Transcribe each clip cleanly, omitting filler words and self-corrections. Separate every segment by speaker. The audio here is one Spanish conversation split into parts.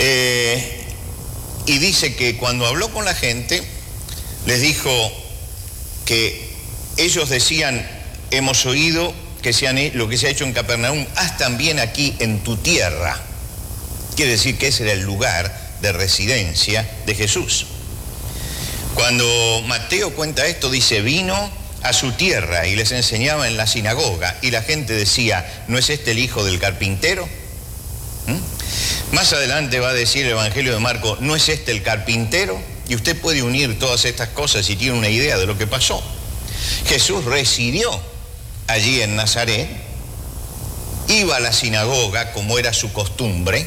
Speaker 1: Y dice que cuando habló con la gente, les dijo que ellos decían, hemos oído que lo que se ha hecho en Capernaum, haz también aquí en tu tierra. Quiere decir que ese era el lugar de residencia de Jesús. Cuando Mateo cuenta esto, dice, vino a su tierra y les enseñaba en la sinagoga, y la gente decía, ¿no es este el hijo del carpintero? Más adelante va a decir el Evangelio de Marcos, ¿no es este el carpintero? Y usted puede unir todas estas cosas y tiene una idea de lo que pasó. Jesús residió allí en Nazaret, iba a la sinagoga como era su costumbre,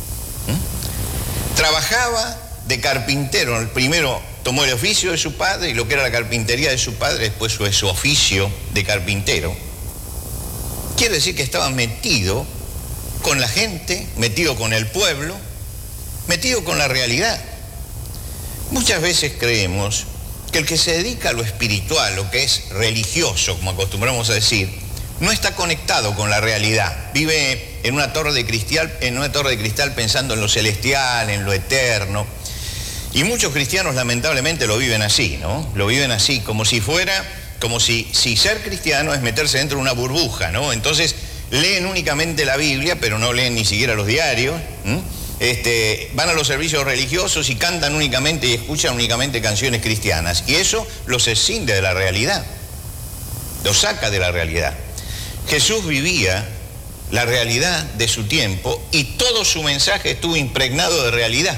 Speaker 1: trabajaba de carpintero. El primero tomó el oficio de su padre y lo que era la carpintería de su padre, después su oficio de carpintero. Quiere decir que estaba metido con la gente, metido con el pueblo, metido con la realidad. Muchas veces creemos que el que se dedica a lo espiritual, lo que es religioso, como acostumbramos a decir, no está conectado con la realidad. Vive en una torre de cristal pensando en lo celestial, en lo eterno. Y muchos cristianos lamentablemente lo viven así, ¿no? Lo viven así, como si ser cristiano es meterse dentro de una burbuja, ¿no? Entonces leen únicamente la Biblia, pero no leen ni siquiera los diarios. Van a los servicios religiosos y cantan únicamente y escuchan únicamente canciones cristianas. Y eso los escinde de la realidad, los saca de la realidad. Jesús vivía la realidad de su tiempo y todo su mensaje estuvo impregnado de realidad.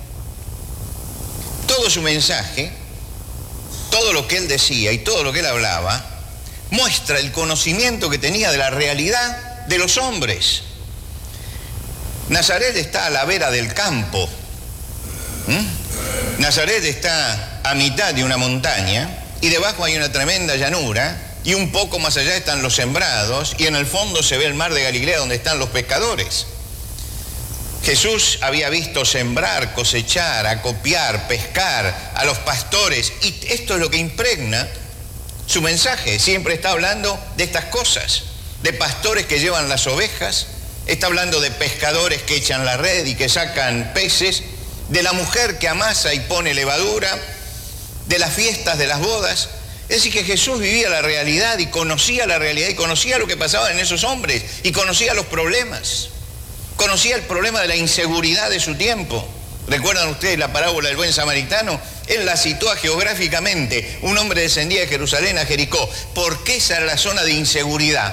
Speaker 1: Todo su mensaje, todo lo que él decía y todo lo que él hablaba, muestra el conocimiento que tenía de la realidad de los hombres. Nazaret está a la vera del campo. Nazaret está a mitad de una montaña y debajo hay una tremenda llanura y un poco más allá están los sembrados y en el fondo se ve el mar de Galilea donde están los pescadores. Jesús había visto sembrar, cosechar, acopiar, pescar a los pastores y esto es lo que impregna su mensaje. Siempre está hablando de estas cosas, de pastores que llevan las ovejas, está hablando de pescadores que echan la red y que sacan peces, de la mujer que amasa y pone levadura, de las fiestas, de las bodas. Es decir, que Jesús vivía la realidad y conocía la realidad y conocía lo que pasaba en esos hombres y conocía los problemas. Conocía el problema de la inseguridad de su tiempo. ¿Recuerdan ustedes la parábola del buen samaritano? Él la sitúa geográficamente. Un hombre descendía de Jerusalén a Jericó. ¿Por qué esa era la zona de inseguridad?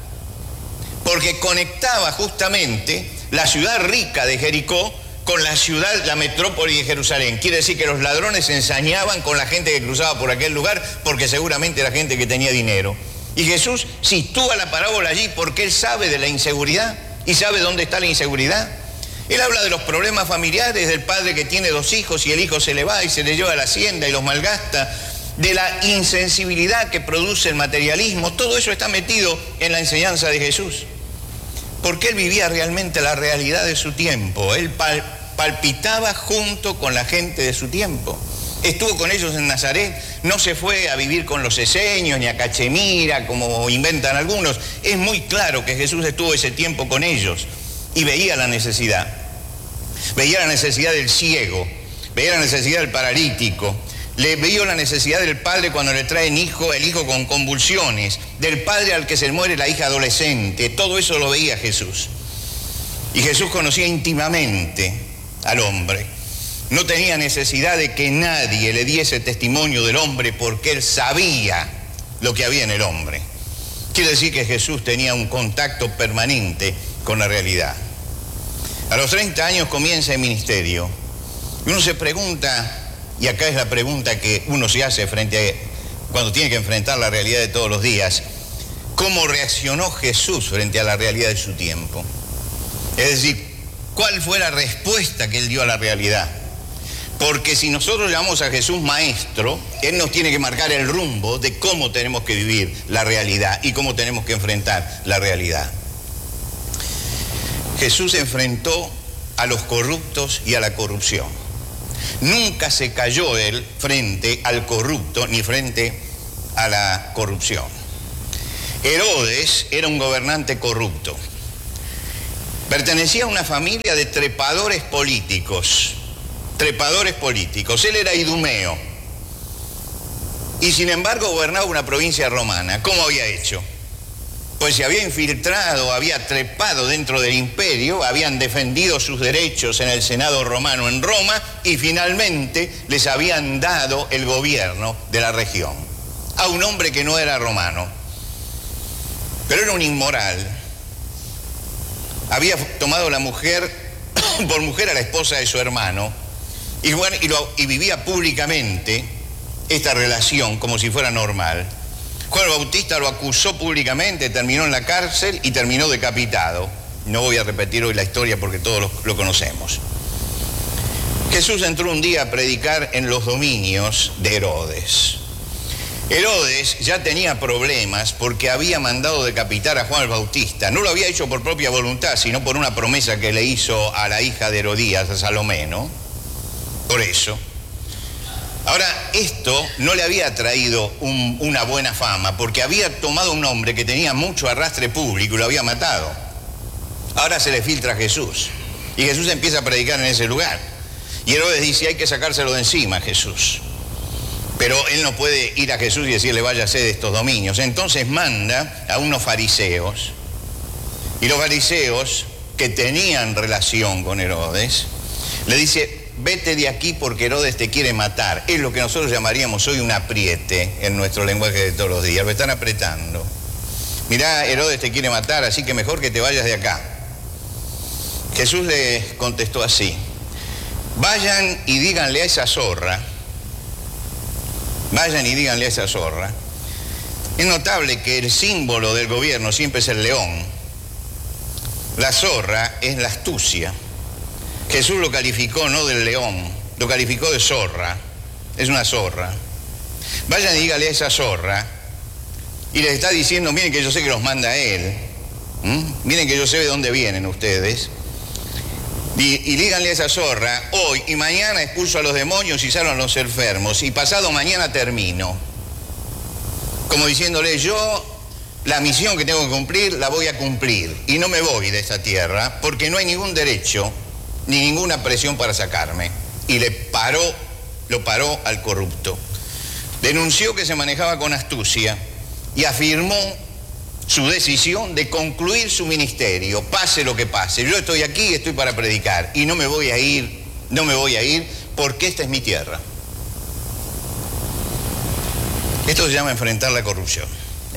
Speaker 1: Porque conectaba justamente la ciudad rica de Jericó con la ciudad, la metrópoli de Jerusalén. Quiere decir que los ladrones se ensañaban con la gente que cruzaba por aquel lugar porque seguramente era gente que tenía dinero. Y Jesús sitúa la parábola allí porque él sabe de la inseguridad y sabe dónde está la inseguridad. Él habla de los problemas familiares del padre que tiene 2 hijos y el hijo se le va y se le lleva a la hacienda y los malgasta, de la insensibilidad que produce el materialismo. Todo eso está metido en la enseñanza de Jesús. Porque él vivía realmente la realidad de su tiempo. Él palpitaba junto con la gente de su tiempo. Estuvo con ellos en Nazaret, no se fue a vivir con los eseños ni a Cachemira, como inventan algunos. Es muy claro que Jesús estuvo ese tiempo con ellos y veía la necesidad. Veía la necesidad del ciego, veía la necesidad del paralítico, le veía la necesidad del padre cuando le traen el hijo con convulsiones, del padre al que se muere la hija adolescente. Todo eso lo veía Jesús. Y Jesús conocía íntimamente al hombre. No tenía necesidad de que nadie le diese testimonio del hombre porque él sabía lo que había en el hombre. Quiere decir que Jesús tenía un contacto permanente con la realidad. A los 30 años comienza el ministerio. Y uno se pregunta, y acá es la pregunta que uno se hace cuando tiene que enfrentar la realidad de todos los días, ¿cómo reaccionó Jesús frente a la realidad de su tiempo? Es decir, ¿cuál fue la respuesta que él dio a la realidad? Porque si nosotros llamamos a Jesús maestro, él nos tiene que marcar el rumbo de cómo tenemos que vivir la realidad y cómo tenemos que enfrentar la realidad. Jesús enfrentó a los corruptos y a la corrupción. Nunca se cayó él frente al corrupto ni frente a la corrupción. Herodes era un gobernante corrupto. Pertenecía a una familia de trepadores políticos. Trepadores políticos. Él era idumeo. Y sin embargo gobernaba una provincia romana. ¿Cómo había hecho? Pues se había infiltrado, había trepado dentro del imperio, habían defendido sus derechos en el Senado romano en Roma y finalmente les habían dado el gobierno de la región a un hombre que no era romano, pero era un inmoral. Había tomado la mujer, por mujer a la esposa de su hermano y vivía públicamente esta relación como si fuera normal. Juan Bautista lo acusó públicamente, terminó en la cárcel y terminó decapitado. No voy a repetir hoy la historia porque todos lo conocemos. Jesús entró un día a predicar en los dominios de Herodes. Herodes ya tenía problemas porque había mandado decapitar a Juan el Bautista. No lo había hecho por propia voluntad, sino por una promesa que le hizo a la hija de Herodías, a Salomé, ¿no? Por eso. Ahora, esto no le había traído una buena fama, porque había tomado un hombre que tenía mucho arrastre público y lo había matado. Ahora se le filtra a Jesús, y Jesús empieza a predicar en ese lugar. Y Herodes dice, hay que sacárselo de encima a Jesús. Pero él no puede ir a Jesús y decirle, váyase de estos dominios. Entonces manda a unos fariseos, y los fariseos, que tenían relación con Herodes, le dice, vete de aquí porque Herodes te quiere matar. Es lo que nosotros llamaríamos hoy un apriete en nuestro lenguaje de todos los días. Lo están apretando. Mirá, Herodes te quiere matar, así que mejor que te vayas de acá. Jesús le contestó así, vayan y díganle a esa zorra, es notable que el símbolo del gobierno siempre es el león. La zorra es la astucia. Jesús lo calificó no del león, lo calificó de zorra. Es una zorra. Vayan y díganle a esa zorra, y les está diciendo, miren que yo sé que los manda él, miren que yo sé de dónde vienen ustedes, y díganle a esa zorra, hoy y mañana expulso a los demonios y salvo a los enfermos, y pasado mañana termino. Como diciéndole, yo la misión que tengo que cumplir, la voy a cumplir, y no me voy de esta tierra, porque no hay ningún derecho ni ninguna presión para sacarme. Y lo paró al corrupto. Denunció que se manejaba con astucia y afirmó su decisión de concluir su ministerio, pase lo que pase. Yo estoy aquí, estoy para predicar y no me voy a ir porque esta es mi tierra. Esto se llama enfrentar la corrupción.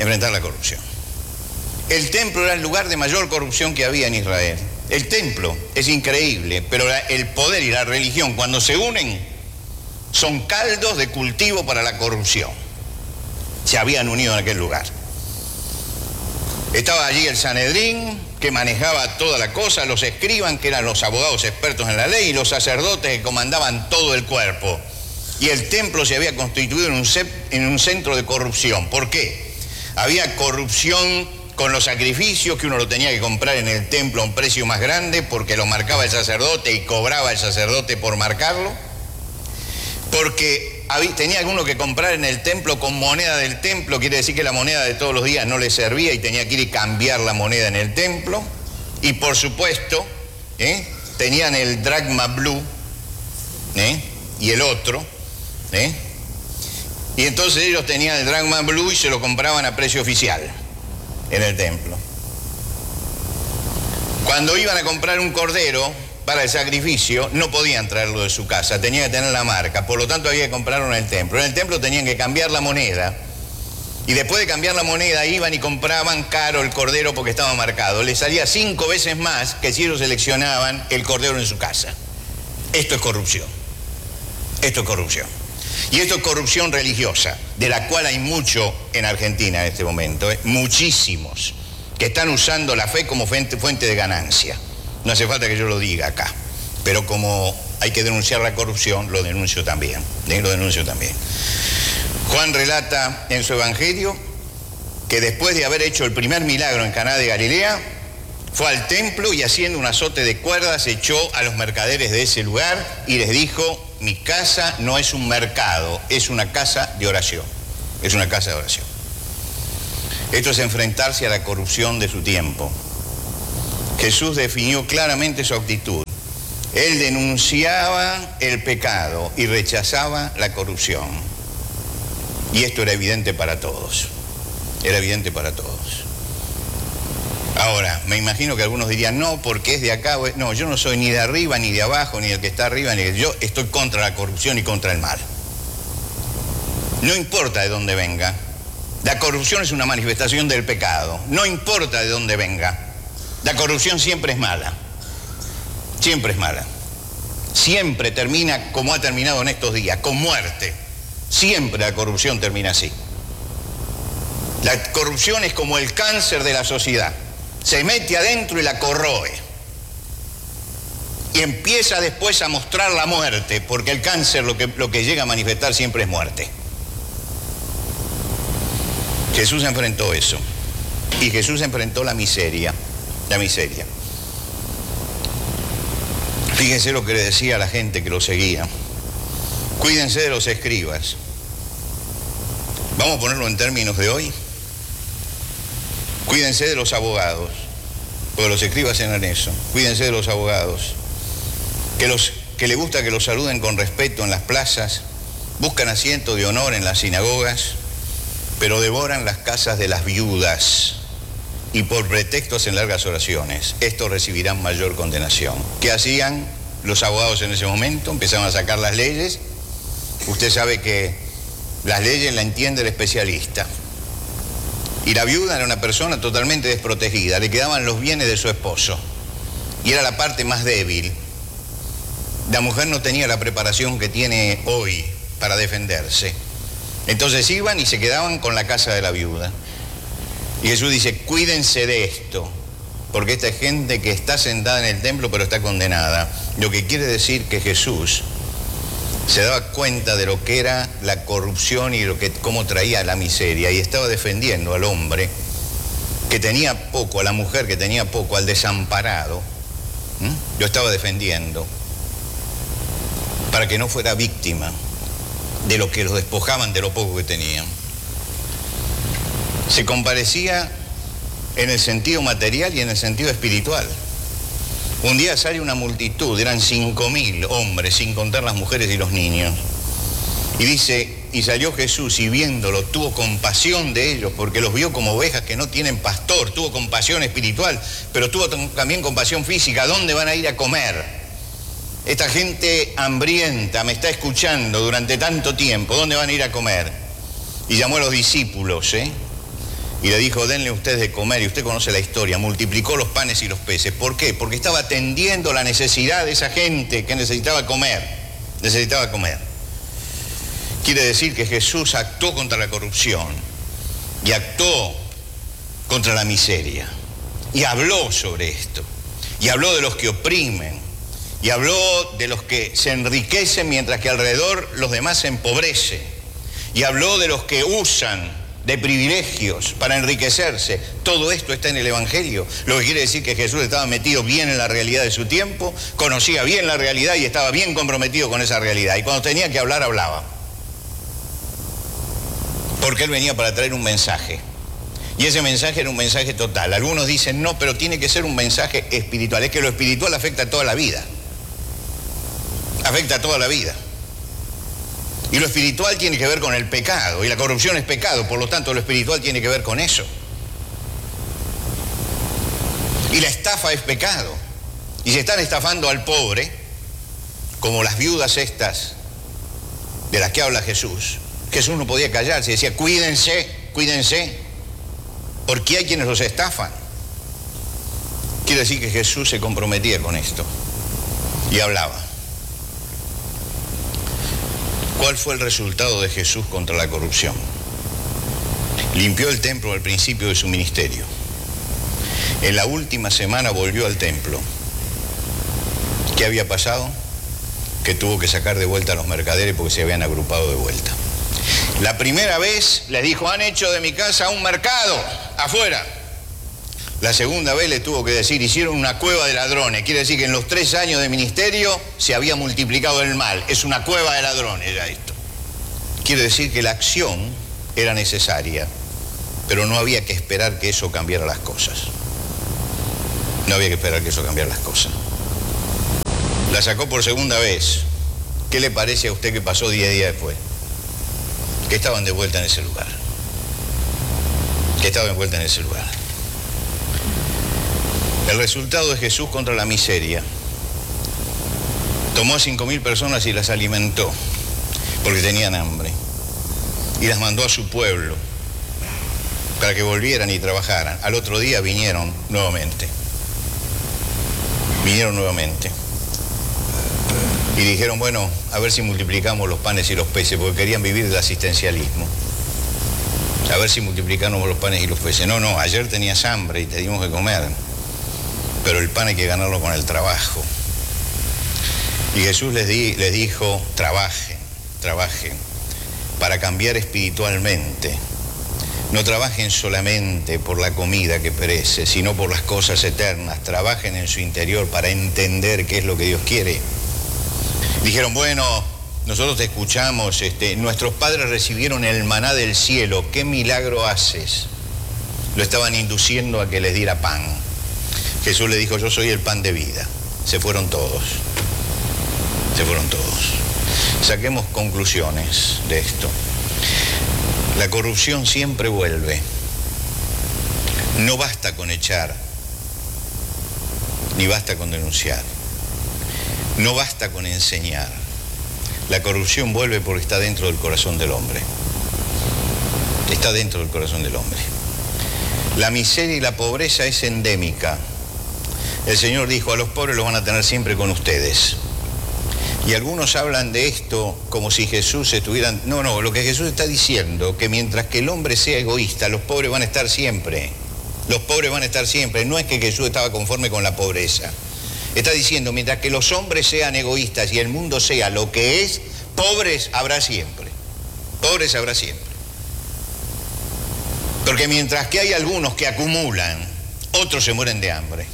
Speaker 1: El templo era el lugar de mayor corrupción que había en Israel. El templo es increíble, pero el poder y la religión, cuando se unen, son caldos de cultivo para la corrupción. Se habían unido en aquel lugar. Estaba allí el Sanedrín, que manejaba toda la cosa, los escribas, que eran los abogados expertos en la ley, y los sacerdotes que comandaban todo el cuerpo. Y el templo se había constituido en un centro de corrupción. ¿Por qué? Había corrupción con los sacrificios, que uno lo tenía que comprar en el templo a un precio más grande porque lo marcaba el sacerdote y cobraba el sacerdote por marcarlo. Porque tenía alguno que comprar en el templo con moneda del templo, quiere decir que la moneda de todos los días no le servía y tenía que ir y cambiar la moneda en el templo. Y por supuesto, tenían el dracma blue y el otro. Y entonces ellos tenían el dracma blue y se lo compraban a precio oficial en el templo. Cuando iban a comprar un cordero para el sacrificio, no podían traerlo de su casa, tenían que tener la marca, por lo tanto había que comprarlo en el templo. En el templo tenían que cambiar la moneda, y después de cambiar la moneda iban y compraban caro el cordero porque estaba marcado. Les salía 5 veces más que si ellos seleccionaban el cordero en su casa. Esto es corrupción. Esto es corrupción. Y esto es corrupción religiosa, de la cual hay mucho en Argentina en este momento, muchísimos, que están usando la fe como fuente de ganancia. No hace falta que yo lo diga acá, pero como hay que denunciar la corrupción, lo denuncio también. Juan relata en su evangelio que después de haber hecho el primer milagro en Caná de Galilea, fue al templo y haciendo un azote de cuerdas echó a los mercaderes de ese lugar y les dijo: mi casa no es un mercado, es una casa de oración. Es una casa de oración. Esto es enfrentarse a la corrupción de su tiempo. Jesús definió claramente su actitud. Él denunciaba el pecado y rechazaba la corrupción. Y esto era evidente para todos. Era evidente para todos. Ahora, me imagino que algunos dirían, no, porque es de acá. No, yo no soy ni de arriba, ni de abajo, ni el que está arriba, ni el... Yo estoy contra la corrupción y contra el mal. No importa de dónde venga. La corrupción es una manifestación del pecado. No importa de dónde venga. La corrupción siempre es mala. Siempre es mala. Siempre termina como ha terminado en estos días, con muerte. Siempre la corrupción termina así. La corrupción es como el cáncer de la sociedad. Se mete adentro y la corroe. Y empieza después a mostrar la muerte, porque el cáncer lo que llega a manifestar siempre es muerte. Jesús enfrentó eso. Y Jesús enfrentó la miseria. La miseria. Fíjense lo que le decía a la gente que lo seguía. Cuídense de los escribas. Vamos a ponerlo en términos de hoy. Cuídense de los abogados, porque los escribas eran eso. Cuídense de los abogados, que les gusta que los saluden con respeto en las plazas, buscan asiento de honor en las sinagogas, pero devoran las casas de las viudas y por pretextos en largas oraciones. Estos recibirán mayor condenación. ¿Qué hacían los abogados en ese momento? Empezaron a sacar las leyes. Usted sabe que las leyes las entiende el especialista. Y la viuda era una persona totalmente desprotegida, le quedaban los bienes de su esposo. Y era la parte más débil. La mujer no tenía la preparación que tiene hoy para defenderse. Entonces iban y se quedaban con la casa de la viuda. Y Jesús dice, cuídense de esto, porque esta es gente que está sentada en el templo pero está condenada. Lo que quiere decir que Jesús se daba cuenta de lo que era la corrupción y cómo traía la miseria, y estaba defendiendo al hombre que tenía poco, a la mujer que tenía poco, al desamparado. Lo estaba defendiendo para que no fuera víctima de lo que los despojaban de lo poco que tenían. Se compadecía en el sentido material y en el sentido espiritual. Un día sale una multitud, eran 5.000 hombres, sin contar las mujeres y los niños. Y dice, y salió Jesús y viéndolo, tuvo compasión de ellos, porque los vio como ovejas que no tienen pastor, tuvo compasión espiritual, pero tuvo también compasión física. ¿Dónde van a ir a comer? Esta gente hambrienta me está escuchando durante tanto tiempo, ¿dónde van a ir a comer? Y llamó a los discípulos, y le dijo, denle ustedes de comer, y usted conoce la historia, multiplicó los panes y los peces. ¿Por qué? Porque estaba atendiendo la necesidad de esa gente que necesitaba comer, Quiere decir que Jesús actuó contra la corrupción, y actuó contra la miseria, y habló sobre esto, y habló de los que oprimen, y habló de los que se enriquecen mientras que alrededor los demás se empobrecen, y habló de los que usan de privilegios para enriquecerse. Todo esto está en el Evangelio, lo que quiere decir que Jesús estaba metido bien en la realidad de su tiempo, conocía bien la realidad y estaba bien comprometido con esa realidad, y cuando tenía que hablar, hablaba, porque él venía para traer un mensaje, y ese mensaje era un mensaje total. Algunos dicen, no, pero tiene que ser un mensaje espiritual. Es que lo espiritual afecta a toda la vida, afecta a toda la vida. Y lo espiritual tiene que ver con el pecado, y la corrupción es pecado, por lo tanto lo espiritual tiene que ver con eso. Y la estafa es pecado. Y si están estafando al pobre, como las viudas estas de las que habla Jesús, Jesús no podía callarse, decía, cuídense, cuídense, porque hay quienes los estafan. Quiere decir que Jesús se comprometía con esto y hablaba. ¿Cuál fue el resultado de Jesús contra la corrupción? Limpió el templo al principio de su ministerio. En la última semana volvió al templo. ¿Qué había pasado? Que tuvo que sacar de vuelta a los mercaderes porque se habían agrupado de vuelta. La primera vez les dijo, han hecho de mi casa un mercado afuera. La segunda vez le tuvo que decir, hicieron una cueva de ladrones. Quiere decir que en los 3 años de ministerio se había multiplicado el mal. Es una cueva de ladrones ya esto. Quiere decir que la acción era necesaria, pero no había que esperar que eso cambiara las cosas. No había que esperar que eso cambiara las cosas. La sacó por segunda vez. ¿Qué le parece a usted que pasó 10 días después? Que estaban de vuelta en ese lugar. Que estaban de vuelta en ese lugar. El resultado de Jesús contra la miseria. Tomó a 5.000 personas y las alimentó, porque tenían hambre. Y las mandó a su pueblo, para que volvieran y trabajaran. Al otro día vinieron nuevamente. Vinieron nuevamente. Y dijeron, bueno, a ver si multiplicamos los panes y los peces, porque querían vivir del asistencialismo. A ver si multiplicamos los panes y los peces. No, ayer tenías hambre y te dimos que comer. Pero el pan hay que ganarlo con el trabajo. Y Jesús les dijo, trabajen para cambiar espiritualmente. No trabajen solamente por la comida que perece, sino por las cosas eternas. Trabajen en su interior para entender qué es lo que Dios quiere. Dijeron, bueno, nosotros te escuchamos, nuestros padres recibieron el maná del cielo, ¿qué milagro haces? Lo estaban induciendo a que les diera pan. Jesús le dijo, yo soy el pan de vida. Se fueron todos. Se fueron todos. Saquemos conclusiones de esto. La corrupción siempre vuelve. No basta con echar, ni basta con denunciar. No basta con enseñar. La corrupción vuelve porque está dentro del corazón del hombre. Está dentro del corazón del hombre. La miseria y la pobreza es endémica. El Señor dijo, a los pobres los van a tener siempre con ustedes. Y algunos hablan de esto como si Jesús estuviera... No, lo que Jesús está diciendo, que mientras que el hombre sea egoísta, los pobres van a estar siempre. Los pobres van a estar siempre. No es que Jesús estaba conforme con la pobreza. Está diciendo, mientras que los hombres sean egoístas y el mundo sea lo que es, pobres habrá siempre. Pobres habrá siempre. Porque mientras que hay algunos que acumulan, otros se mueren de hambre.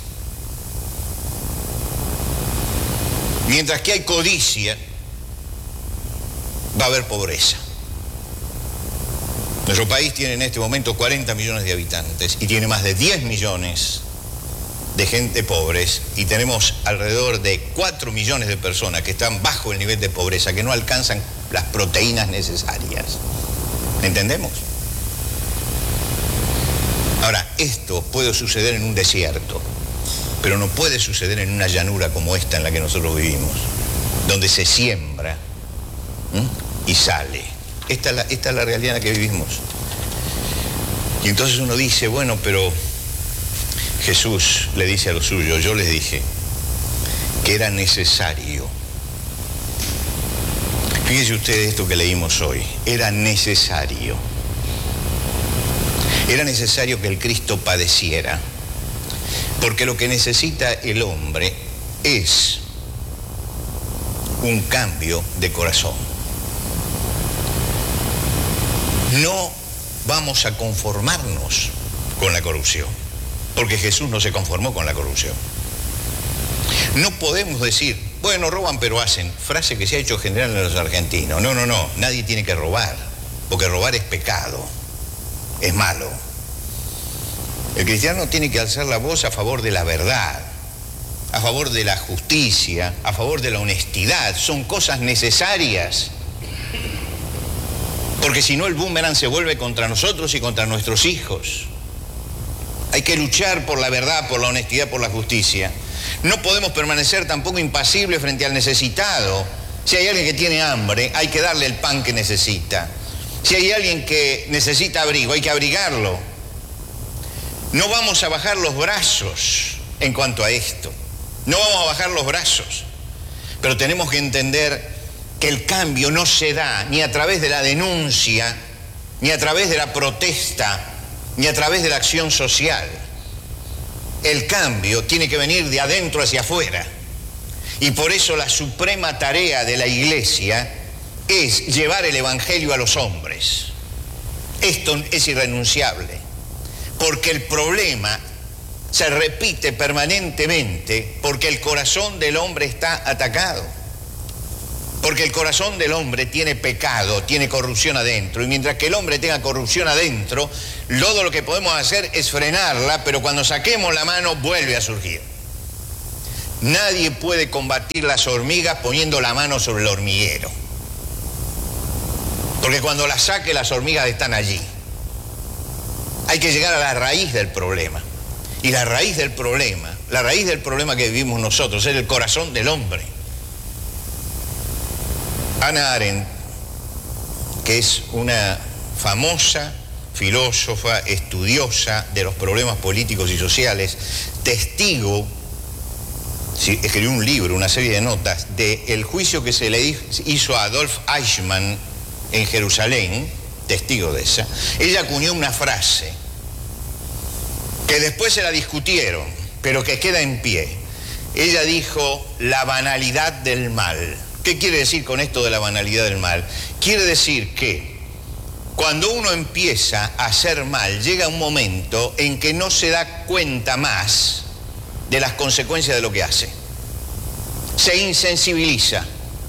Speaker 1: Mientras que hay codicia, va a haber pobreza. Nuestro país tiene en este momento 40 millones de habitantes y tiene más de 10 millones de gente pobres y tenemos alrededor de 4 millones de personas que están bajo el nivel de pobreza, que no alcanzan las proteínas necesarias. ¿Entendemos? Ahora, esto puede suceder en un desierto, pero no puede suceder en una llanura como esta en la que nosotros vivimos, donde se siembra y sale. Esta es la realidad en la que vivimos. Y entonces uno dice, bueno, pero Jesús le dice a los suyos, yo les dije que era necesario. Fíjense ustedes esto que leímos hoy, era necesario. Era necesario que el Cristo padeciera, porque lo que necesita el hombre es un cambio de corazón. No vamos a conformarnos con la corrupción, porque Jesús no se conformó con la corrupción. No podemos decir, bueno, roban pero hacen, frase que se ha hecho general en los argentinos. No, nadie tiene que robar, porque robar es pecado, es malo. El cristiano tiene que alzar la voz a favor de la verdad, a favor de la justicia, a favor de la honestidad. Son cosas necesarias. Porque si no, el boomerang se vuelve contra nosotros y contra nuestros hijos. Hay que luchar por la verdad, por la honestidad, por la justicia. No podemos permanecer tampoco impasibles frente al necesitado. Si hay alguien que tiene hambre, hay que darle el pan que necesita. Si hay alguien que necesita abrigo, hay que abrigarlo. No vamos a bajar los brazos en cuanto a esto. No vamos a bajar los brazos. Pero tenemos que entender que el cambio no se da ni a través de la denuncia, ni a través de la protesta, ni a través de la acción social. El cambio tiene que venir de adentro hacia afuera. Y por eso la suprema tarea de la Iglesia es llevar el Evangelio a los hombres. Esto es irrenunciable, porque el problema se repite permanentemente porque el corazón del hombre está atacado. Porque el corazón del hombre tiene pecado, tiene corrupción adentro. Y mientras que el hombre tenga corrupción adentro, todo lo que podemos hacer es frenarla, pero cuando saquemos la mano vuelve a surgir. Nadie puede combatir las hormigas poniendo la mano sobre el hormiguero. Porque cuando las saque, las hormigas están allí. Hay que llegar a la raíz del problema. Y la raíz del problema que vivimos nosotros es el corazón del hombre. Hannah Arendt, que es una famosa filósofa, estudiosa de los problemas políticos y sociales, testigo, escribió un libro, una serie de notas, del juicio que se le hizo a Adolf Eichmann en Jerusalén, testigo de esa. Ella acuñó una frase que después se la discutieron, pero que queda en pie. Ella dijo: la banalidad del mal. ¿Qué quiere decir con esto de la banalidad del mal? Quiere decir que cuando uno empieza a hacer mal, llega un momento en que no se da cuenta más de las consecuencias de lo que hace. Se insensibiliza.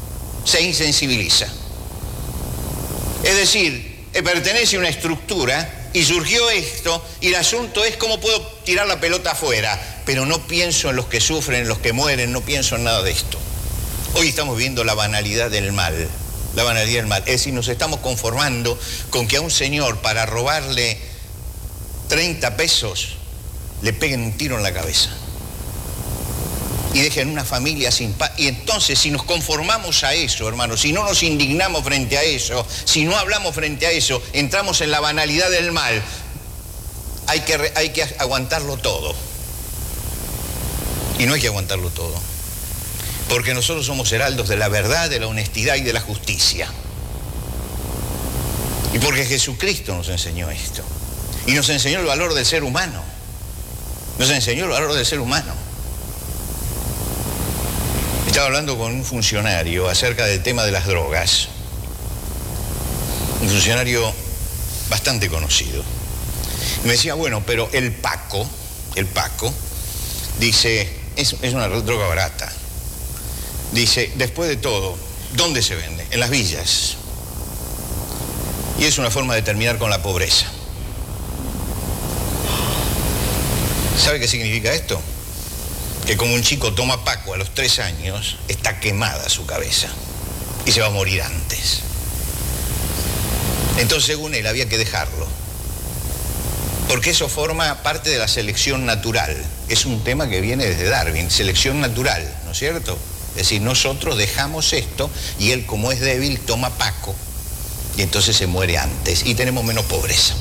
Speaker 1: Es decir, pertenece a una estructura y surgió esto, y el asunto es cómo puedo tirar la pelota afuera, pero no pienso en los que sufren, en los que mueren, no pienso en nada de esto. Hoy estamos viendo la banalidad del mal, es decir, nos estamos conformando con que a un señor para robarle 30 pesos le peguen un tiro en la cabeza y dejen una familia sin paz. Y entonces, si nos conformamos a eso, hermanos, si no nos indignamos frente a eso, si no hablamos frente a eso, entramos en la banalidad del mal. Hay que aguantarlo todo. Y no hay que aguantarlo todo, porque nosotros somos heraldos de la verdad, de la honestidad y de la justicia. Y porque Jesucristo nos enseñó esto. Y nos enseñó el valor del ser humano. Estaba hablando con un funcionario acerca del tema de las drogas. Un funcionario bastante conocido. Y me decía, bueno, pero el Paco, dice, es una droga barata. Dice, después de todo, ¿dónde se vende? En las villas. Y es una forma de terminar con la pobreza. ¿Sabe qué significa esto? Que como un chico toma Paco a los 3 años, está quemada su cabeza y se va a morir antes. Entonces, según él, había que dejarlo, porque eso forma parte de la selección natural. Es un tema que viene desde Darwin, selección natural, ¿no es cierto? Es decir, nosotros dejamos esto y él, como es débil, toma Paco y entonces se muere antes y tenemos menos pobreza.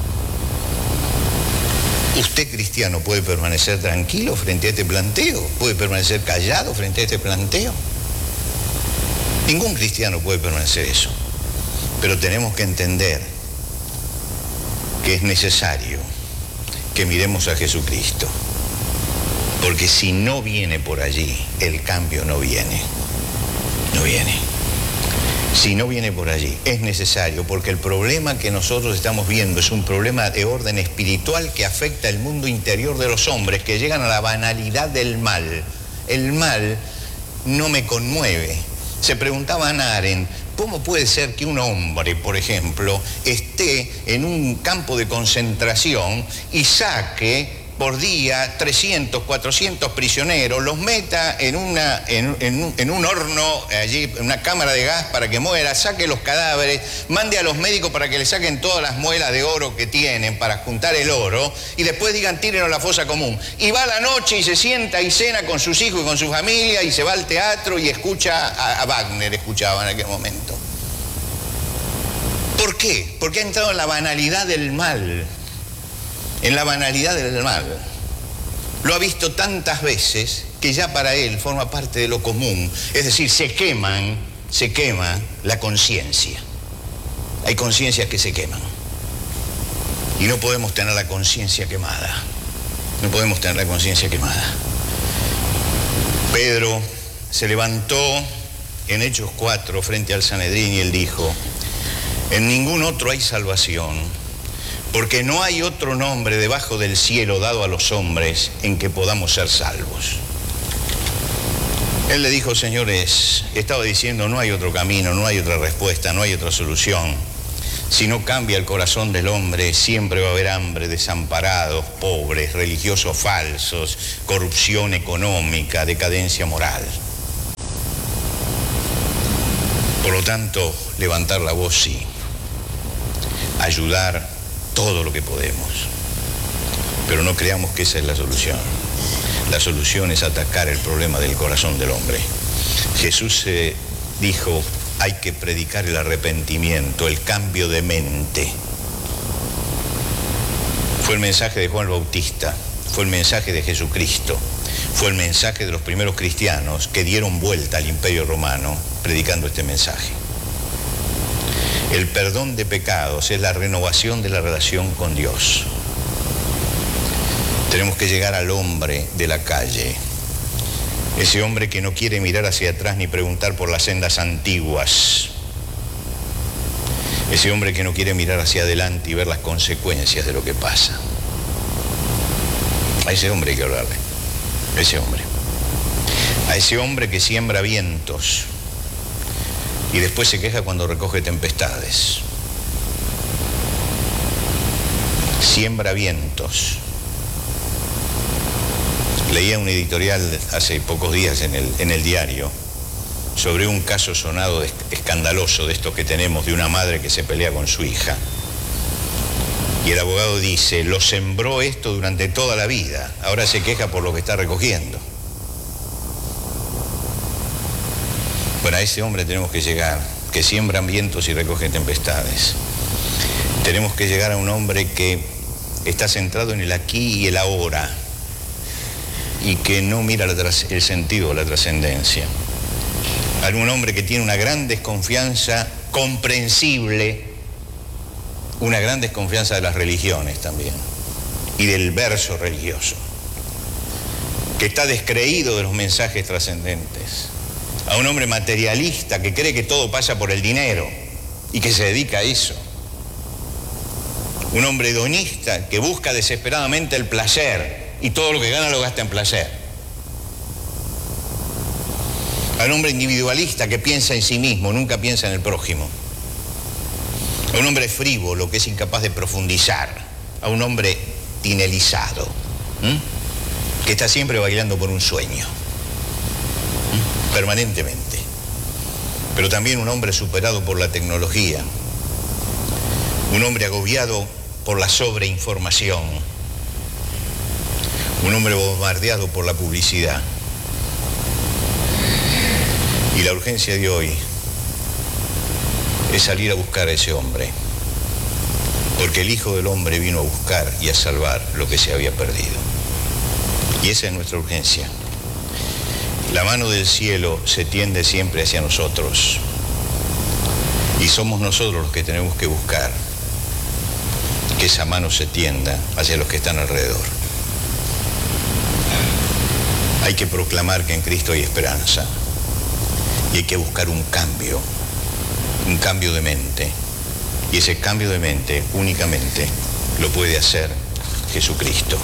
Speaker 1: ¿Usted, cristiano, puede permanecer tranquilo frente a este planteo? ¿Puede permanecer callado frente a este planteo? Ningún cristiano puede permanecer eso. Pero tenemos que entender que es necesario que miremos a Jesucristo. Porque si no viene por allí, el cambio no viene. No viene. Si no viene por allí, es necesario, porque el problema que nosotros estamos viendo es un problema de orden espiritual que afecta el mundo interior de los hombres, que llegan a la banalidad del mal. El mal no me conmueve. Se preguntaba Hannah Arendt, ¿cómo puede ser que un hombre, por ejemplo, esté en un campo de concentración y saque por día 300, 400 prisioneros, los meta en un horno, allí, en una cámara de gas para que muera, saque los cadáveres, mande a los médicos para que le saquen todas las muelas de oro que tienen para juntar el oro y después digan tírenlo a la fosa común? Y va a la noche y se sienta y cena con sus hijos y con su familia y se va al teatro y escucha a Wagner, escuchaba en aquel momento. ¿Por qué? Porque ha entrado en la banalidad del mal. En la banalidad del mal. Lo ha visto tantas veces que ya para él forma parte de lo común. Es decir, se quema la conciencia. Hay conciencias que se queman. Y no podemos tener la conciencia quemada. No podemos tener la conciencia quemada. Pedro se levantó en Hechos 4 frente al Sanedrín y él dijo: en ningún otro hay salvación, porque no hay otro nombre debajo del cielo dado a los hombres en que podamos ser salvos. Él le dijo, señores, estaba diciendo, no hay otro camino, no hay otra respuesta, no hay otra solución. Si no cambia el corazón del hombre, siempre va a haber hambre, desamparados, pobres, religiosos falsos, corrupción económica, decadencia moral. Por lo tanto, levantar la voz sí, ayudar todo lo que podemos, pero no creamos que esa es la solución. La solución es atacar el problema del corazón del hombre. Jesús dijo, hay que predicar el arrepentimiento, el cambio de mente. Fue el mensaje de Juan el Bautista, fue el mensaje de Jesucristo, fue el mensaje de los primeros cristianos que dieron vuelta al Imperio Romano predicando este mensaje. El perdón de pecados es la renovación de la relación con Dios. Tenemos que llegar al hombre de la calle, ese hombre que no quiere mirar hacia atrás ni preguntar por las sendas antiguas, ese hombre que no quiere mirar hacia adelante y ver las consecuencias de lo que pasa. A ese hombre hay que hablarle, a ese hombre que siembra vientos y después se queja cuando recoge tempestades. Siembra vientos. Leía un editorial hace pocos días en el diario sobre un caso sonado escandaloso de estos que tenemos, de una madre que se pelea con su hija. Y el abogado dice, lo sembró esto durante toda la vida, ahora se queja por lo que está recogiendo. Bueno, a ese hombre tenemos que llegar, que siembran vientos y recogen tempestades. Tenemos que llegar a un hombre que está centrado en el aquí y el ahora, y que no mira el sentido, la trascendencia. Algún hombre que tiene una gran desconfianza comprensible, una gran desconfianza de las religiones también, y del verso religioso, que está descreído de los mensajes trascendentes. A un hombre materialista que cree que todo pasa por el dinero y que se dedica a eso. Un hombre hedonista que busca desesperadamente el placer y todo lo que gana lo gasta en placer. A un hombre individualista que piensa en sí mismo, nunca piensa en el prójimo. A un hombre frívolo que es incapaz de profundizar. A un hombre tinelizado, que está siempre bailando por un sueño, permanentemente. Pero también un hombre superado por la tecnología. Un hombre agobiado por la sobreinformación. Un hombre bombardeado por la publicidad. Y la urgencia de hoy es salir a buscar a ese hombre, porque el Hijo del Hombre vino a buscar y a salvar lo que se había perdido. Y esa es nuestra urgencia. La mano del cielo se tiende siempre hacia nosotros, y somos nosotros los que tenemos que buscar que esa mano se tienda hacia los que están alrededor. Hay que proclamar que en Cristo hay esperanza, y hay que buscar un cambio de mente, y ese cambio de mente únicamente lo puede hacer Jesucristo,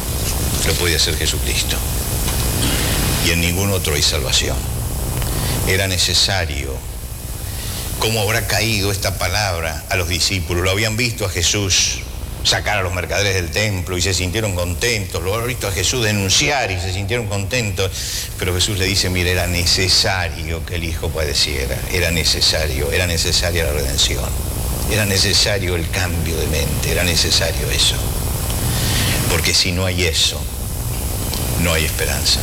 Speaker 1: y en ningún otro hay salvación. Era necesario. ¿Cómo habrá caído esta palabra a los discípulos? Lo habían visto a Jesús sacar a los mercaderes del templo y se sintieron contentos, lo habían visto a Jesús denunciar y se sintieron contentos, pero Jesús le dice, mire, era necesario que el Hijo padeciera, era necesaria la redención, era necesario el cambio de mente, era necesario eso, porque si no hay eso, no hay esperanza.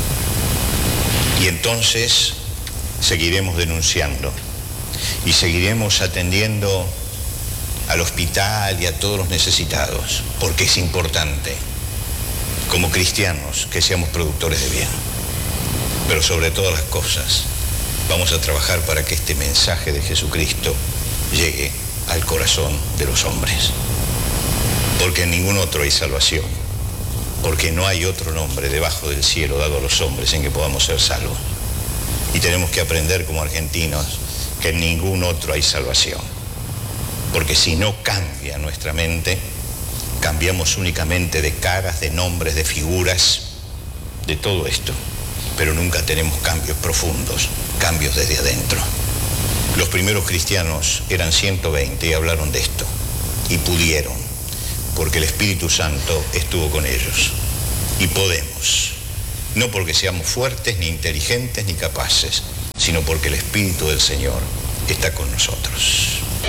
Speaker 1: Y entonces seguiremos denunciando y seguiremos atendiendo al hospital y a todos los necesitados, porque es importante, como cristianos, que seamos productores de bien. Pero sobre todas las cosas, vamos a trabajar para que este mensaje de Jesucristo llegue al corazón de los hombres, porque en ningún otro hay salvación, porque no hay otro nombre debajo del cielo dado a los hombres en que podamos ser salvos. Y tenemos que aprender como argentinos que en ningún otro hay salvación. Porque si no cambia nuestra mente, cambiamos únicamente de caras, de nombres, de figuras, de todo esto. pero nunca tenemos cambios profundos, cambios desde adentro. Los primeros cristianos eran 120 y hablaron de esto, y pudieron, porque el Espíritu Santo estuvo con ellos. Y podemos, no porque seamos fuertes, ni inteligentes, ni capaces, sino porque el Espíritu del Señor está con nosotros.